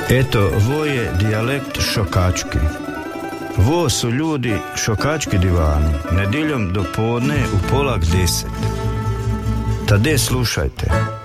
Eto, vo je dijalekt šokački. Vo su ljudi šokački divani, nedjeljom do podne u 9:30. Tade slušajte.